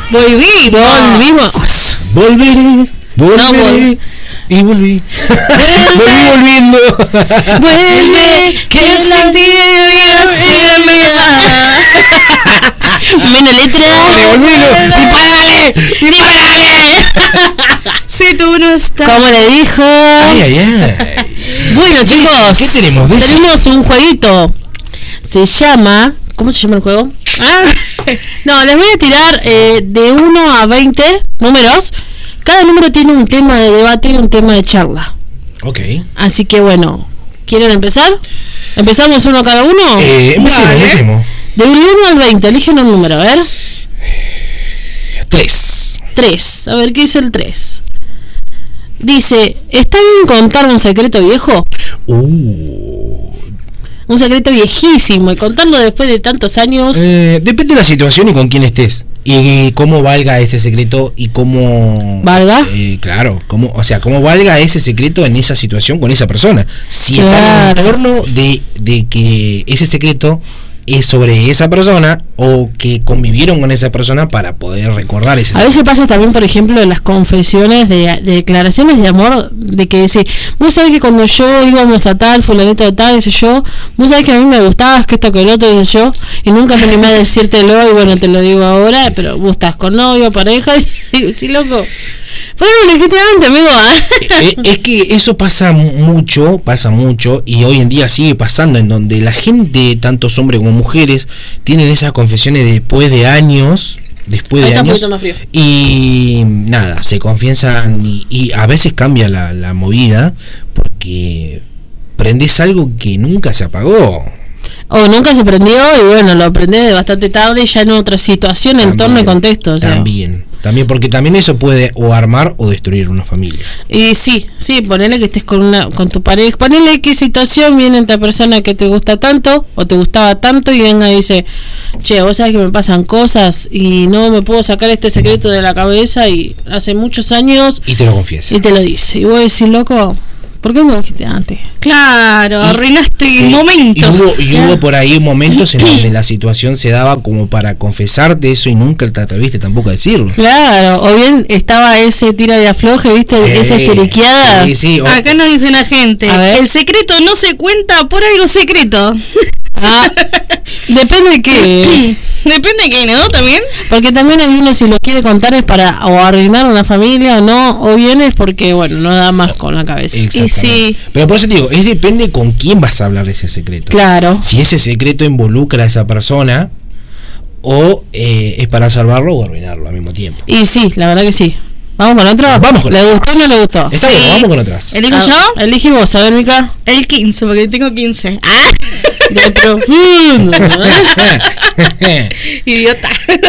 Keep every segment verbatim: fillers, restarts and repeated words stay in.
Volví, volvimos. Volveré, volveré. No, vol- y volví. Volví volviendo. Vuelve, que la vida se me da. Menos letra. Devolvelo. Y párale. Y párale. Si tú no estás. ¿Cómo le dijo? Ay, ay, ay. Bueno, chicos. ¿Qué tenemos? ¿Ves? Tenemos un jueguito. Se llama. ¿Cómo se llama el juego? Ah, no, les voy a tirar eh, de uno a veinte números. Cada número tiene un tema de debate y un tema de charla. Ok. Así que bueno, ¿quieren empezar? ¿Empezamos uno cada uno? Eh, empecemos, Vale. empecemos. De uno al veinte, eligen un número, a ver. Tres. tres, a ver, ¿qué dice el tres? Dice, ¿está bien contar un secreto viejo? Uh. Un secreto viejísimo y contarlo después de tantos años. Eh, depende de la situación y con quién estés. Y cómo valga ese secreto y cómo... ¿Valga? Eh, claro, cómo, o sea, cómo valga ese secreto en esa situación con esa persona. Si Claro. está en el entorno de, de que ese secreto es sobre esa persona o que convivieron con esa persona para poder recordar ese secreto. A veces pasa también, por ejemplo, en las confesiones de, de declaraciones de amor, de que dice, vos sabés que cuando yo íbamos a tal, fulanito de tal, ese yo, vos sabés que a mí me gustabas, que esto, que el otro, ese yo, y nunca me animé a decírtelo, y bueno, te lo digo ahora, sí, pero vos estás con novio, pareja, y digo, sí, loco. Pero bueno, efectivamente, amigo. eh, es que eso pasa mucho, pasa mucho, y hoy en día sigue pasando, en donde la gente, tantos hombres como mujeres, tienen esas confesiones después de años, después de años, y nada, se confiesan, y, y a veces cambia la, la movida, porque prendes algo que nunca se apagó. O nunca se prendió, y bueno, lo aprendés de bastante tarde, ya en otra situación, también, entorno y contexto. O sea. También, también, porque también eso puede o armar o destruir una familia. Y sí, sí, ponele que estés con una con tu pareja, ponele qué situación viene esta persona que te gusta tanto, o te gustaba tanto, y venga y dice, che, vos sabés que me pasan cosas, y no me puedo sacar este secreto de la cabeza, y hace muchos años... Y te lo confiesa. Y te lo dice, y vos decís, loco... ¿Por qué me lo dijiste antes? Claro, y, arruinaste sí, el momento. Y hubo, y claro. hubo por ahí momentos en donde la situación se daba como para confesarte eso y nunca te atreviste tampoco a decirlo. Claro, o bien estaba ese tira de afloje, ¿viste? Eh, esa esteriqueada. Sí, sí, o... Acá nos dice la gente, el secreto no se cuenta por algo secreto. Ah, depende de qué. Depende de qué, ¿no? También. Porque también hay uno, si lo quiere contar es para o arruinar una familia o no, o bien es porque, bueno, no da más con la cabeza. Y sí. Pero por eso te digo, es depende con quién vas a hablar de ese secreto. Claro. Si ese secreto involucra a esa persona o eh, es para salvarlo o arruinarlo al mismo tiempo. Y sí, la verdad que sí. ¿Vamos con otro? Vamos con ¿Le otras. gustó o no le gustó? Está sí. Bueno, vamos con otras. ¿Elijo ah, yo? Elige vos, a ver, Mica. El quince, porque tengo quince. ¡Ah! De profundo. Idiota.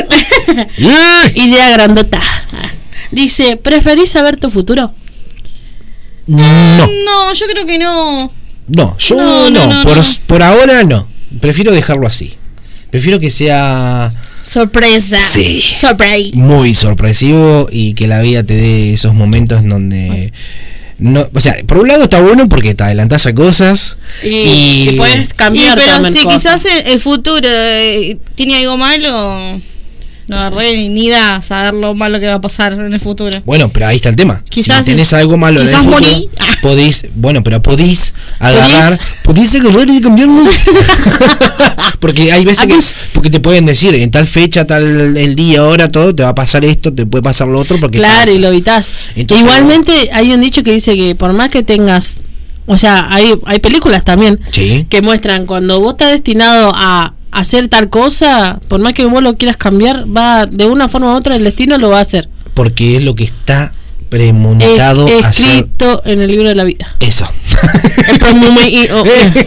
Idea grandota. Dice, ¿preferís saber tu futuro? No. No, yo creo que no. No, yo no. no. no, no por, no. por ahora no. Prefiero dejarlo así. Prefiero que sea... Sorpresa. Sí. Surprise. Muy sorpresivo y que la vida te dé esos momentos en donde... No, o sea, por un lado está bueno porque te adelantás a cosas y, y, y puedes cambiar. Y, pero si cosas. quizás el futuro eh, tiene algo malo, no, re, ni da saber lo malo que va a pasar en el futuro. Bueno, pero ahí está el tema. Quizás si tenés algo malo quizás en el futuro, morí. podéis, bueno, pero podéis agarrar, podéis agarrar y cambiarlo. Porque hay veces que, porque te pueden decir en tal fecha, tal el día, hora, todo, te va a pasar esto, te puede pasar lo otro, porque claro, pasa. y lo evitás. Entonces, igualmente hay un dicho que dice que por más que tengas, o sea, hay hay películas también ¿sí? que muestran cuando vos estás destinado a hacer tal cosa, por más que vos lo quieras cambiar, va de una forma u otra, el destino lo va a hacer. Porque es lo que está premonitado es, a escrito en el libro de la vida. Eso. Está premoniciado,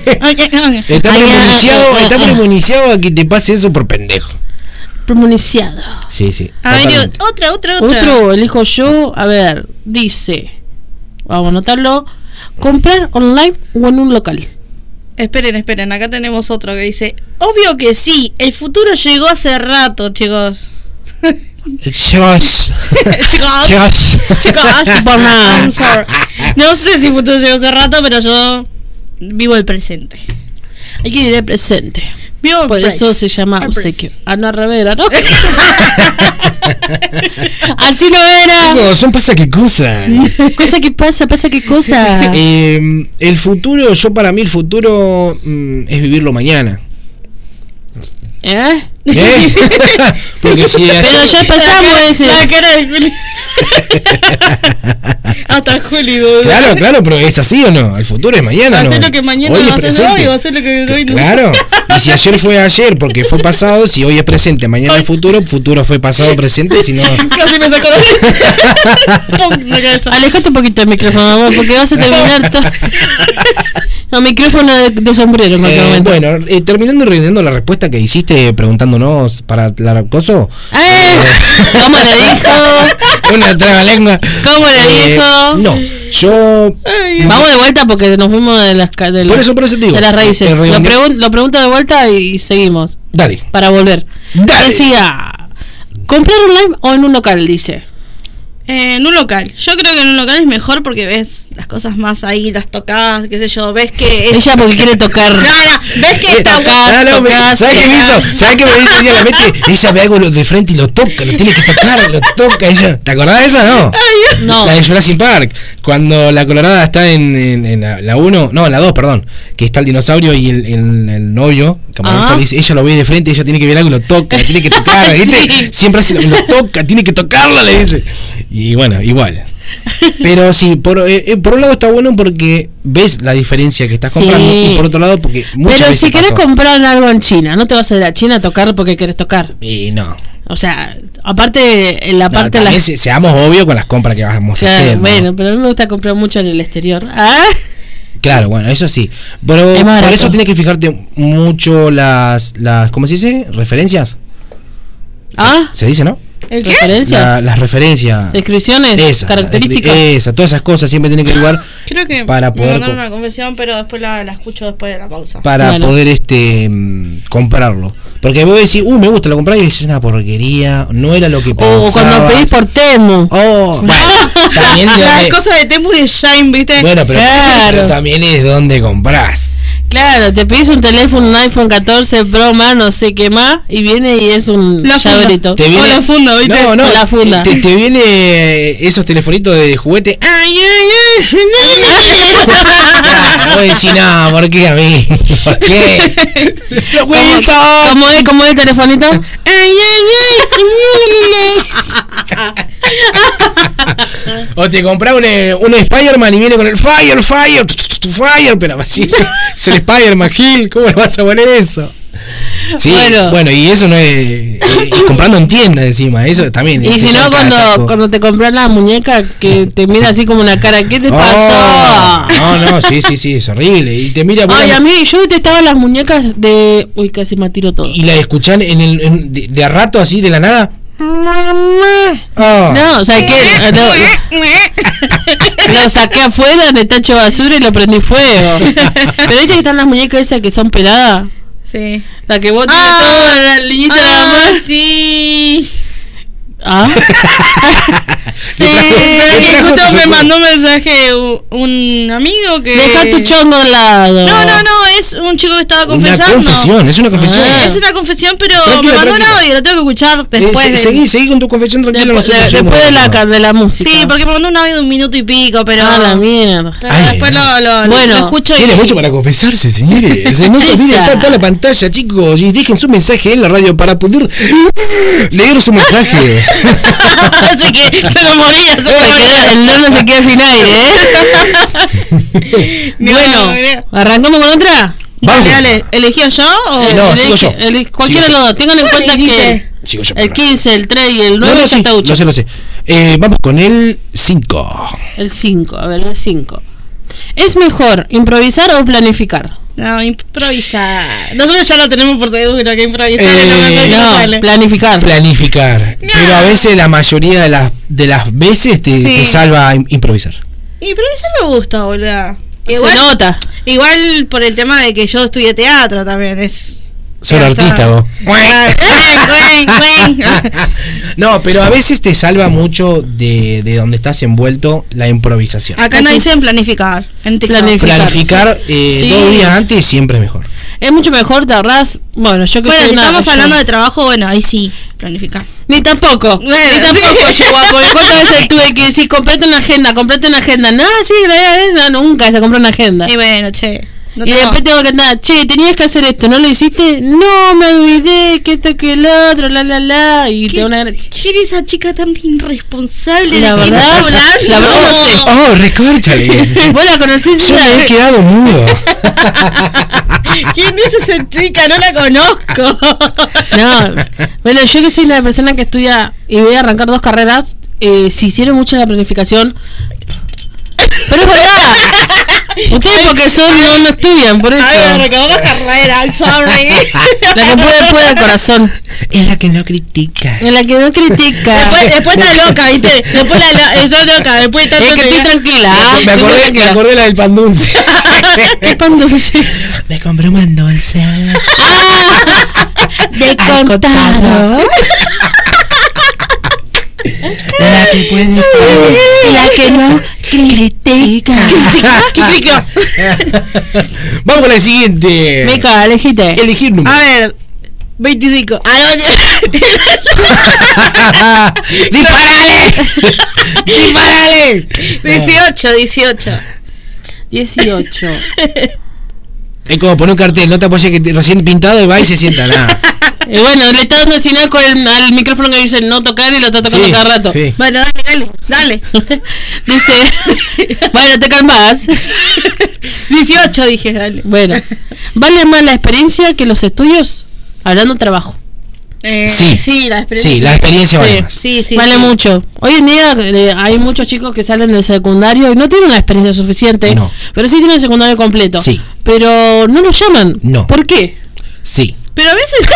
está premoniciado a que te pase eso por pendejo. Premoniciado. Sí, sí. A ver, otra, otra, otra. Otro, elijo yo. A ver, dice, vamos a anotarlo. Comprar online o en un local. Esperen, esperen, acá tenemos otro que dice, obvio que sí, el futuro llegó hace rato, chicos. Chicos. Chicos. Chicos. Por nada. No sé si el futuro llegó hace rato, pero yo vivo el presente. Hay que vivir el presente. Vivo Por el eso pres. se llama obsequio. Ah, no, revera, ¿no? Así no era. No, son pasa qué cosa. Cosa que pasa, pasa qué cosa. Eh, el futuro, yo para mí el futuro mm, es vivirlo mañana. ¿Eh? ¿Eh? Porque si Pero ayer- ya pasamos ese. La cara de Juli. Hasta Juli, boludo. Claro, claro, pero ¿es así o no? El futuro es mañana, ¿no? Hacer lo que mañana Hoy es va a hacer presente. hoy, va a hacer lo que hoy no. Claro, y si ayer fue ayer porque fue pasado, si hoy es presente, mañana es futuro, futuro fue pasado, presente, si no... Casi me sacó la Pum, la cabeza. Alejate un poquito del micrófono, amor, porque vas a terminar todo. No, micrófono de, de sombrero en cualquier Eh, momento. bueno, eh, terminando y redondeando la respuesta que hiciste preguntándonos para la coso. ¡Eh! ¿Cómo le dijo? Una trabalengua. ¿Cómo le Eh, dijo? No, yo... Vamos de vuelta porque nos fuimos de las, ca- de Por las- eso, por eso te digo. de las raíces. Eh, Lo, redonde- pregun- lo pregunto de vuelta y seguimos. Dale. Para volver. Dale. Decía, ¿comprar online o en un local? Dice. Eh, en un local. Yo creo que en un local es mejor porque ves las cosas más ahí, las tocas, qué sé yo, ves que es... Ella porque quiere tocar. No, no, ves que está Tocas, Ah, no, me- tocas, ¿sabes qué me tocas. hizo? ¿Sabes qué me dice ella? La mete, ella ve algo de frente y lo toca, lo tiene que tocar, lo toca ella. ¿Te acordás de esa? No. No. La de Jurassic Park, cuando la Colorada está en, en, en la- la uno, no, en la dos, perdón, que está el dinosaurio y el, el, el novio, Camarón Ah. Feliz, ella lo ve de frente, ella tiene que ver algo y lo toca, tiene que tocar, ¿viste? Sí. Siempre hace lo, lo toca, tiene que tocarlo, le dice. Y bueno, igual. Pero sí, por, eh, eh, por un lado está bueno porque ves la diferencia que estás Sí. comprando y por otro lado porque muchas Pero veces si querés pasó. comprar algo en China, no te vas a ir a China a tocar porque querés tocar. Y no. O sea, aparte, en la No, parte de también las... se- seamos obvios con las compras que vamos a Claro, hacer. ¿no? bueno, pero a mí me gusta comprar mucho en el exterior. ¿Ah? Claro, bueno, eso sí. Pero Es más por barato. eso tienes que fijarte mucho las, las ¿cómo se dice? Referencias. ¿Ah? ¿Se dice, no? ¿El qué? ¿Referencia? La- las referencias. Descripciones, Esa, características. Esa, todas esas cosas siempre tienen que igual Creo que para me poder mandaron co- una confesión, pero después la, la escucho después de la pausa. para Bueno. poder este mm, comprarlo. Porque vos decís, uh, me gusta, lo comprás y es una porquería, no era lo que pensaba. O cuando pedís por Temu. Oh, bueno, también de Las donde- cosas de Temu y de Shine, ¿viste? bueno, pero, Claro. pero también es donde comprás. Claro, te pedís un teléfono, un iPhone catorce Pro más, no sé qué más, y viene y es un La funda. llaverito. Te viene, la funda, ¿viste? No, no, O la funda. Te, te viene eh, esos telefonitos de juguete. Ay, ay, ay. Ah, vos decís, no, ¿por qué a mí? ¿Por qué? Los ¿Cómo, Wilson. ¿Cómo es? ¿Cómo es el telefonito? Ay, ay, ay. O te compras un, eh, un Spider-Man y viene con el Fire, Fire, Fire, pero así es, es el Spider-Man Gil, ¿cómo le vas a poner eso? Sí, Bueno. bueno, y eso no es, eh, y comprando en tienda encima, eso también. Y es si eso no, cada cuando, taco. cuando te compras la muñeca que te mira así como una cara, ¿qué te Oh, pasó? No, no, sí, sí, sí, es horrible. Y te mira Ay, bueno, a mí, yo detestaba las muñecas de... Uy, casi me tiro todo. y la escuchan en el en- de, de a rato así de la nada. Oh. No, o sea, que lo, lo saqué afuera de tacho de basura y lo prendí fuego. Pero viste que están las muñecas esas que son peladas. Sí. La que vos Ah, tenés toda la liñita nada Ah, más. sí. Ah. Sí. Pero que trajo justo su me recuerdo. mandó un mensaje u- un amigo que... Deja tu chongo al lado. No, no, no, es un chico que estaba Una confesando. confesión, es una confesión. Ah. Es una confesión, pero Tranquila, me mandó tranquila. un audio, lo tengo que escuchar Eh, después se- de... seguí, seguí con tu confesión tranquila. Después, nosotros de, seguimos después de, la, con el ca- de la música. Sí, porque me mandó un audio de un minuto y pico, pero... Ah, la mierda. pero Ay, después ay. lo, lo, Bueno, lo escucho y... Tiene mucho para confesarse, señores. Se no se olviden, está toda la pantalla, chicos. Y dejen su mensaje en la radio para poder leer su mensaje. Así que se nos moría, se Se nos queda- moría. el horno se queda sin aire, ¿eh? No, Bueno, mira. ¿arrancamos con otra? Vamos. Dale, dale, ¿elegí yo o...? Eh, no, Elige- sigo yo. elige- cualquiera de Sigo los dos. Tengan en ¿Cuál cuenta que dijiste? Sigo yo, el perdón. quince, el tres y el No, nueve no, ya sí, está hecho. lo sé, lo sé. Eh, vamos con el cinco. El cinco, a ver, el cinco. ¿Es mejor improvisar o planificar? No, improvisar. Nosotros ya lo tenemos por seguro que improvisar Eh, es lo mejor que nos No, sale. planificar. Planificar. No. Pero a veces, la mayoría de las, de las veces, te, Sí. te salva im- improvisar. Improvisar me gusta, boludo. Se Igual, nota. igual por el tema de que yo estudié teatro también, es... Sos Ya artista está. vos. Ah, cuen, cuen, cuen. No, pero a veces te salva mucho de, de donde estás envuelto la improvisación. Acá no dicen planificar. En TikTok. Planificar. Planificar eh, Sí. dos días antes siempre es mejor. Es mucho mejor, te ahorrás. Bueno, yo que Bueno, soy si una- estamos yo- hablando de trabajo, bueno, ahí sí, planificar. Ni tampoco, Bueno, ni tampoco sí. llegó a, porque cuántas veces tuve que decir, comprate una agenda, comprate una agenda. No, sí, no, no, nunca se compró una agenda. Y bueno, che. No y tengo- después tengo que andar, che, tenías que hacer esto, ¿no lo hiciste? No, me olvidé, que esto, que el otro, la, la, la. Y ¿Qué- te van a... ¿Quién es esa chica tan irresponsable? La de quién verdad, está hablando? la verdad no sé. Oh, recórchale. Vos la conocés, Yo me he quedado mudo. ¿Quién es esa chica? No la conozco. No, bueno, yo que soy una persona que estudia y voy a arrancar dos carreras, eh, si hicieron mucho la planificación. Pero es verdad. Ustedes porque son no, no estudian, por eso. Ay, me recordó carrera, I'm sorry. La que puede, puede al corazón. Es la que no critica. En la que no critica. Después, después está loca, ¿viste? Después la, la- está loca, después está Es que estoy tranquila. ¿ah? Me Estoy acordé, me tranquila. acordé de la del pan dulce. ¿Qué pan dulce? Me compré un pan dulce. De Al contado. La que puede. La que no critica. Critica. Vamos con la siguiente. Mica, elegite. Elegir número. A ver, veinticinco. Ah, no, ¡Disparale! ¡Disparale! dieciocho, dieciocho. dieciocho. Es como poner un cartel, no te apoyes que te- recién pintado y va y se sienta nada. Y bueno, le está dando señal con el, al micrófono que dice no tocar y lo está tocando Sí, cada rato. sí. Bueno, dale, dale, dale. Dice, bueno, te calmas. dieciocho dije, dale. Bueno, ¿vale más la experiencia que los estudios? Hablando de trabajo. Eh, Sí. sí, la experiencia. Sí, la experiencia Sí. vale más. Sí, sí. Vale sí. mucho. Hoy en día eh, hay muchos chicos que salen del secundario y no tienen la experiencia suficiente, No. pero sí tienen el secundario completo. Sí. Pero no los llaman. No. ¿Por qué? Sí. Pero a veces.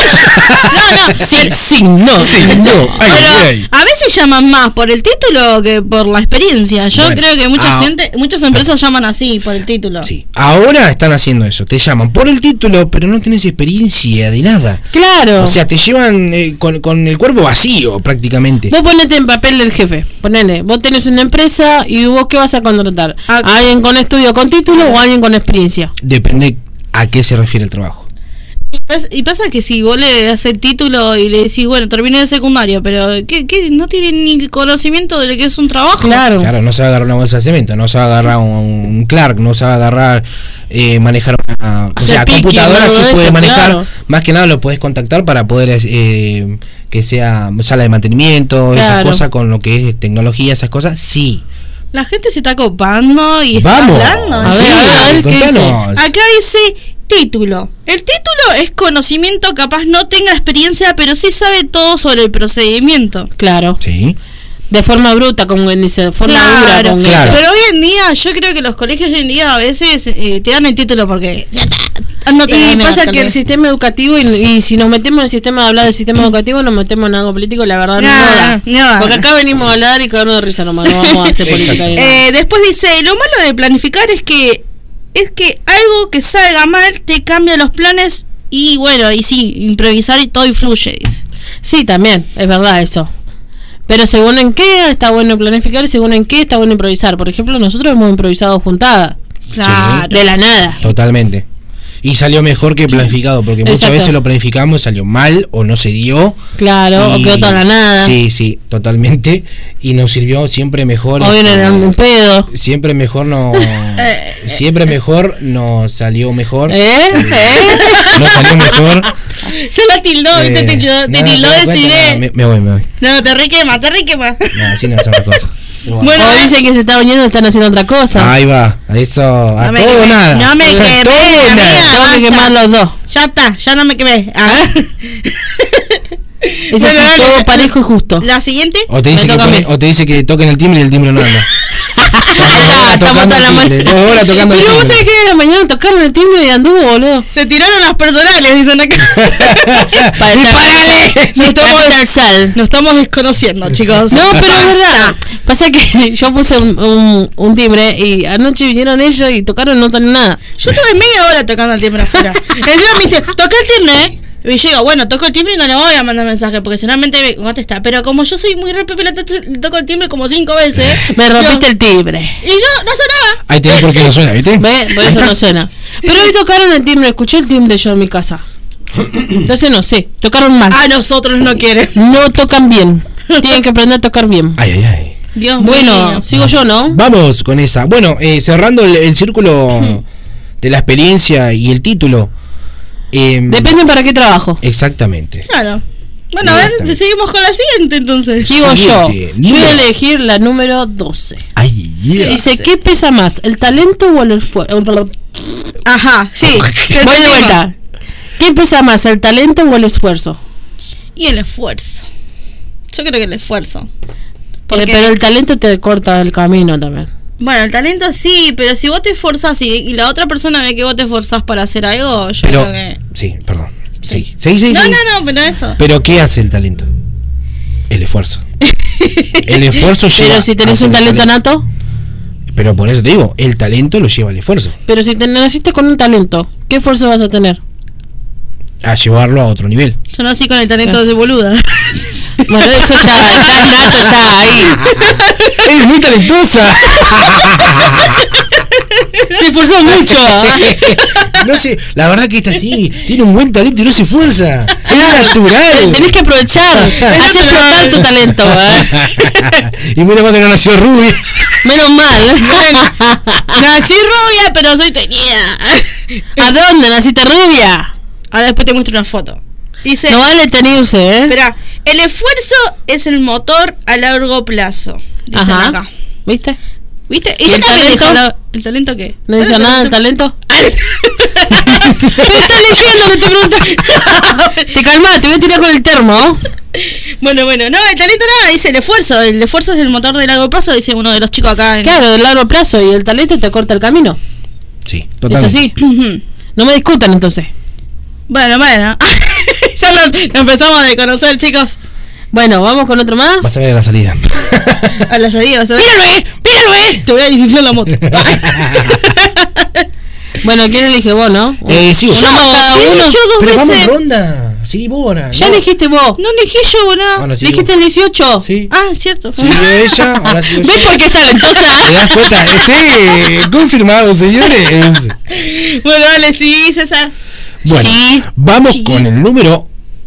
No, no. Sí, sí, no. Sí, no. Ay, Pero ay. a veces llaman más por el título que por la experiencia. Yo Bueno, creo que mucha ah, gente, muchas empresas llaman así por el título. Sí. Ahora están haciendo eso. Te llaman por el título, pero no tienes experiencia de nada. Claro. O sea, te llevan eh, con, con el cuerpo vacío prácticamente. Vos ponete en papel del jefe, ponele, vos tenés una empresa y vos qué vas a contratar, Ah. ¿a alguien con estudio con título o a alguien con experiencia? Depende a qué se refiere el trabajo. Y pas- Y pasa que si vos le das el título y le decís, bueno, terminé el secundario, pero ¿qué, qué? No tiene ni conocimiento de lo que es un trabajo. Claro. Claro, no se va a agarrar una bolsa de cemento, no se va a agarrar un, un Clark, no se va a agarrar eh, manejar una. O Hacer sea, pique, computadora algo sí de puede eso, manejar. claro. Más que nada lo puedes contactar para poder eh, que sea sala de mantenimiento, esas Claro. cosas con lo que es tecnología, esas cosas, sí. La gente se está copando y está Vamos. hablando. A Sí, ver, a ver, ¿qué contanos. Acá dice título. El título es conocimiento, capaz no tenga experiencia, pero sí sabe todo sobre el procedimiento. Claro. Sí. De forma bruta, como quien dice, de forma dura. Claro, Como Claro. pero hoy en día yo creo que los colegios hoy en día a veces eh, te dan el título porque ya está. No te Y ganas, pasa tal que el vez. sistema educativo, y, y si nos metemos en el sistema de hablar del sistema educativo, nos metemos en algo político, la verdad no, No, da. no da. Porque acá venimos a hablar y cagarnos de risa nomás, no vamos a hacer política. Exacto. ni nada. Eh, después dice, lo malo de planificar es que es que algo que salga mal te cambia los planes y bueno, y sí, improvisar y todo influye, dice. Sí, también, es verdad eso. Pero según en qué está bueno planificar y según en qué está bueno improvisar. Por ejemplo, nosotros hemos improvisado juntada. Claro. De la nada. Totalmente. Y salió mejor que planificado, porque muchas Exacto. veces lo planificamos y salió mal o no se dio. Claro, y- o quedó toda la nada. Sí, sí, totalmente. Y nos sirvió siempre mejor. O viene esto, un pedo. Siempre mejor no. siempre mejor nos salió mejor. ¿Eh? ¿Eh? Nos salió mejor. Ya la tildó, Eh, ¿viste? te tildó, te no, tildó no, de cuenta, cine. no, me, me voy, me voy. No, te requema, te requema. No, así no son las cosas. Bueno, O dicen que se está bañando y están haciendo otra cosa. Ahí va, a eso, a No me todo quemé, nada. no me A quemé, todo amiga. nada. Tengo que quemar los dos. Ya está, ya no me quemé. Ah. Eso Bueno, sí, dale, todo la- parejo y justo. La siguiente. O te, dice Me que toca a pone- mí. o te dice que toquen el timbre y el timbre no anda. Ah, estamos tocando toda la el timbre, mañana. dos horas tocando el Pero vos timbre. sabés que de la mañana tocaron el timbre y anduvo, boludo. Se tiraron las personales, dicen acá. Para ¡Disparale! Nos estamos, el sal. nos estamos desconociendo, chicos. No, pero es verdad. Basta. Pasa que yo puse un, un, un timbre y anoche vinieron ellos y tocaron, no salió nada. Yo estuve media hora tocando el timbre afuera. El día me dice, toca el timbre, ¿eh? Y yo digo, bueno, toco el timbre y no le voy a mandar mensaje porque seguramente me contesta. Pero como yo soy muy repepelata, toco el timbre como cinco veces. Me rompiste yo, el timbre. Y no, no sonaba. Ahí tenés por qué no suena, ¿viste? ¿Ve? Por eso no suena. Pero hoy tocaron el timbre, escuché el timbre yo en mi casa. Entonces no sé, tocaron mal. A nosotros no quieren. No tocan bien. Tienen que aprender a tocar bien. Ay, ay, ay. Dios Bueno, mío. sigo yo, ¿no? Vamos con esa. Bueno, eh, cerrando el, el círculo de la experiencia y el título. Eh, Depende para qué trabajo. Exactamente. Claro. Bueno, a ver, seguimos con la siguiente entonces. Sigo yo. Siguiente, Yo voy a número. elegir la número doce. Ay, yeah. Dice, ¿qué pesa más? ¿El talento o el esfuerzo? Ajá, sí. Voy de vuelta. ¿Qué pesa más? ¿El talento o el esfuerzo? Y el esfuerzo. Yo creo que el esfuerzo. Porque, Porque- pero el talento te corta el camino también. Bueno, el talento sí, pero si vos te esforzás y, y la otra persona ve que vos te esforzás para hacer algo, yo Pero, creo que... sí, perdón. Sí, sí, sí. No, sí. no, no, pero eso. Pero ¿qué hace el talento? El esfuerzo. El esfuerzo lleva. Pero si tenés hacia un el talento nato, Pero por eso te digo, el talento lo lleva al esfuerzo. pero si te naciste con un talento, ¿qué esfuerzo vas a tener? A llevarlo a otro nivel. Yo nací con el talento de boluda. Bueno, eso ya, ya es nato, ya ahí. ¡Es muy talentosa! Se esforzó mucho. No sé, la verdad que esta sí, tiene un buen talento y no se esfuerza. Es natural. Tenés que aprovechar, hacer explotar tu talento, ¿eh? Y menos mal que no nació rubia. Menos mal. Nací rubia, pero soy teñida. ¿A dónde naciste rubia? Ahora después te muestro una foto. Dice, No vale tenerse, ¿eh? espera, el esfuerzo es el motor a largo plazo. Dicen Ajá. acá. ¿Viste? ¿Viste? ¿Y yo el también talento? dijo la- ¿El talento qué? ¿No dice Bueno, nada del talento? Me está leyendo, no te pregunto. Te calmás, te voy a tirar con el termo. Bueno, bueno, no, el talento nada, dice el esfuerzo. El esfuerzo es el motor de largo plazo, dice uno de los chicos acá. En... Claro, de largo plazo, y el talento te corta el camino. Sí, Es totalmente. así. No me discutan entonces. Bueno, bueno. Ya lo, lo empezamos a conocer, chicos. Bueno, vamos con otro más. Vas a ver la salida. A la salida vas a ver. ¡Míralo, eh! ¡Míralo, eh! Te voy a disfrutar la moto. Bueno, ¿quién elige vos, no? Eh, sí, Uno yo. más cada Sí, uno. yo dos Pero vamos en veces. ronda. Sí, Bora. Ya no. elegiste vos. No elegí yo, boludo. Bueno, sí, Dijiste el dieciocho. Sí. Ah, cierto. Sí, ella. Ahora sí, ¿Ves por qué es talentosa? ¿Te das cuenta? Sí, confirmado, señores. Bueno, dale, sí, César. Bueno, Sí. vamos Sí. con el número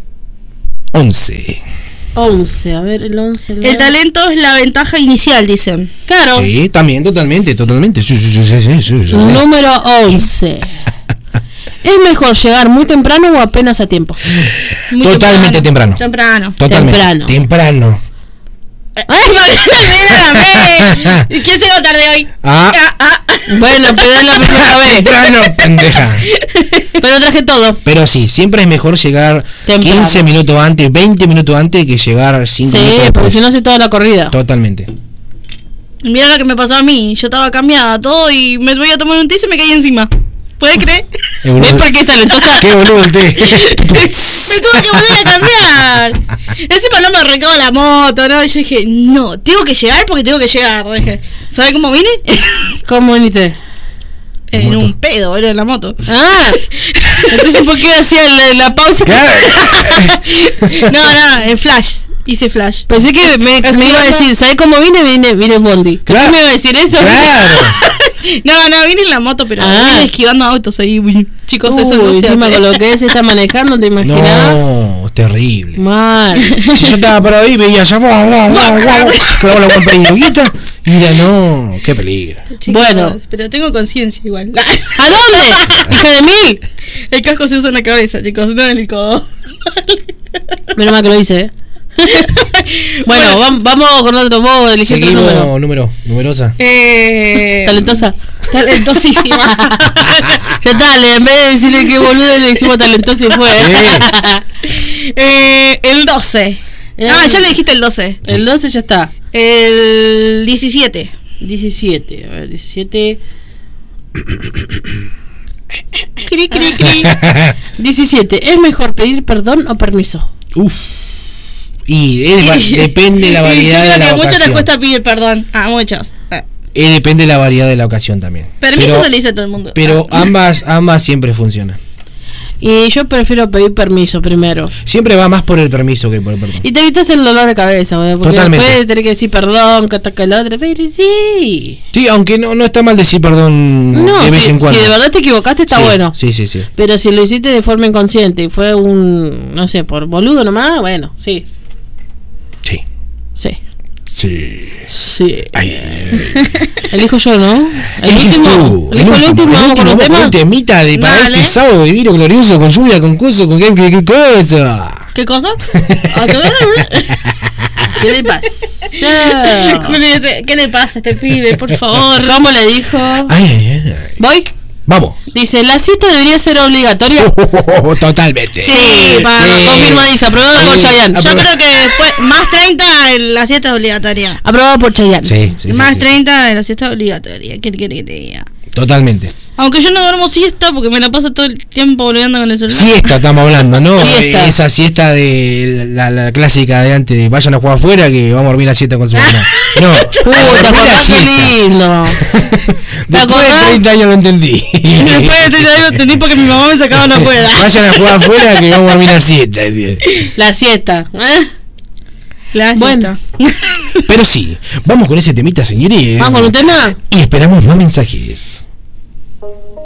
once. once, a ver, el once. El talento es la ventaja inicial, dicen. Claro. Sí, también, totalmente, totalmente. Sí, sí, sí, sí, sí, sí, sí. Número once. ¿Es mejor llegar muy temprano o apenas a tiempo? Muy Totalmente temprano. Temprano. Totalmente. Temprano. Temprano. ¡Ay, Mariana! ¿Quién llegó tarde hoy? Ah. Ah, ah. Bueno, pero es la primera vez. Temprano, pendeja. Pero traje todo. Pero sí, siempre es mejor llegar Temprano. quince minutos antes, veinte minutos antes que llegar cinco Sí, minutos porque después. si no hace toda la corrida. Totalmente. Mira lo que me pasó a mí. Yo estaba cambiada todo y me voy a tomar un té y se me caí encima. ¿Puedes creer? Qué boludo. ¿Ves por qué es talentosa? Qué boludo el té. Me tuve que volver a cambiar. Encima no me arrancaba la moto, ¿no? Y yo dije, no, tengo que llegar porque tengo que llegar. Dije, ¿sabes cómo vine? ¿Cómo viniste? En Moto. un pedo, boludo, en la moto. Ah, entonces ¿por qué hacía la, la pausa? Claro. No, no, en flash. Hice flash. Pensé que me, me iba a decir, ¿sabes cómo vine? Vine, vine Bondi. ¿Qué Claro. me iba a decir eso? Claro. No, no, vine en la moto, pero Ah. vine esquivando autos ahí. uy. Chicos, eso no Uy, se encima hace. con lo que se está manejando, ¿te imaginas? No, terrible. Mal. Si yo estaba parado ahí, veía ya, guau, guau, guau, guau, clavo la guampa y loquita. Mira, no, qué peligro. Chicos, Bueno. pero tengo conciencia igual. ¿A dónde? ¡Hija de mil! El casco se usa en la cabeza, chicos, no en el codo. Menos mal que lo hice, ¿eh? Bueno, vam- vamos con otro. Vos elegí otro Seguimos, número. número, numerosa. Eh, Talentosa. Talentosísima. Ya está, le- en vez de decirle que boludo le decimos talentosa y fue. eh, el doce. Ah, ya le dijiste el doce. El doce ya está. El diecisiete. diecisiete. A ver, diecisiete. Cri, cri, cri. diecisiete. ¿Es mejor pedir perdón o permiso? Uf. Y eh, va- depende de la variedad Yo de creo la que a muchos les ocasión. cuesta pedir perdón. A muchos. Eh, Eh, depende de la variedad de la ocasión también. Permiso Pero- se le dice a todo el mundo. Pero Ah. ambas, ambas siempre funcionan. Y yo prefiero pedir permiso primero. Siempre va más por el permiso que por el perdón. Y te evitas el dolor de cabeza, boludo, porque Totalmente. después tenés que decir perdón, que ataca el otro, pero sí. Sí, aunque no, no está mal decir perdón No, de vez si, en cuando. si de verdad te equivocaste está Sí, bueno. Sí, sí, sí. Pero si lo hiciste de forma inconsciente y fue un, no sé, por boludo nomás, bueno, sí. Sí. Sí. Sí. Sí. Ay, Elijo yo, ¿no? El eliges último. tú. Elijo el último, el vamos con último, un vamos con tema. un temita de para Dale. este sábado divino glorioso con lluvia, con coso, con qué, qué, qué cosa. ¿Qué cosa? Ah, ¿qué le pasa? ¿Qué le pasa a este pibe, por favor? ¿Cómo le dijo? Ay, ay, ay. ¿Voy? Vamos. Dice, la siesta debería ser obligatoria. Oh, totalmente. Sí, para- Confirmadísima, aprobado por Sí. Chayanne. Yo Apro- creo que después, más treinta la siesta es obligatoria. Aprobado por Chayanne. Sí, sí, sí, más sí. treinta la siesta es obligatoria. ¿Qué quiere que te diga? Totalmente. Aunque yo no duermo siesta porque me la paso todo el tiempo volviendo con el celular. Siesta estamos hablando, ¿no? Siesta. Eh, Esa siesta de la, la clásica de antes de vayan a jugar afuera que vamos a dormir la siesta con su mamá. No, Uy, ¿te dormir la acordás qué siesta. lindo? Después de acordás? treinta años lo entendí. Y después de treinta años entendí porque mi mamá me sacaban afuera. Vayan a jugar afuera que vamos a dormir la siesta. decía. La siesta. ¿eh? La Bueno. siesta. Pero sí, vamos con ese temita, señores. ¿Vamos con un tema? Y esperamos más mensajes.